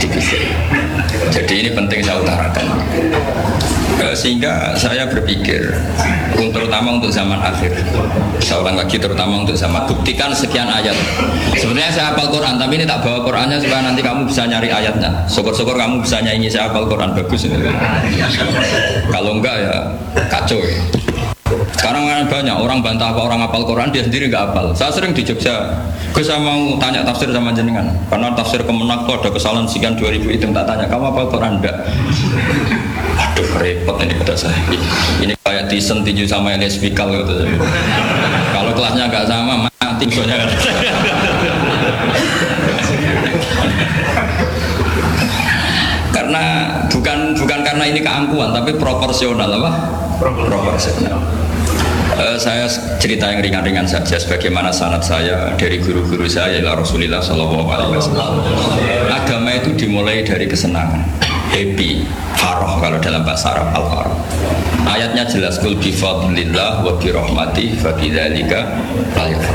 dipikir. Jadi ini penting saya utarakan. Sehingga saya berpikir, terutama untuk zaman akhir. Saya ulang lagi, terutama untuk zaman. Buktikan sekian ayat. Sebenarnya saya hafal Quran, tapi ini tak bawa Qurannya supaya nanti kamu bisa nyari ayatnya. Syukur-syukur kamu bisa nyanyi saya hafal Quran, bagus ini. Kalau enggak ya kacau ya. Sekarang kan banyak orang bantah apa orang hafal Quran, dia sendiri nggak hafal. Saya sering di Jogja, saya mau tanya tafsir sama jenengan, karena tafsir Kemenak tuh ada kesalahan sekian 2000 itu, tak tanya kamu hafal Quran enggak? Aduh repot ini pada saya. Ini kayak Tyson tinju sama Elias Pikal gitu. Kalau kelasnya nggak sama mati soalnya. Karena bukan karena ini keangkuhan, tapi proporsional apa? Proporsional. Saya cerita yang ringan-ringan saja sebagaimana sanad saya dari guru-guru saya ila Rasulullah sallallahu alaihi wasallam. Agama itu dimulai dari kesenangan, happy, farah kalau dalam bahasa Arab al-farah. Ayatnya jelas, qul bi fadlillah wa bi rahmatihi fa bidzalika falyafrahu.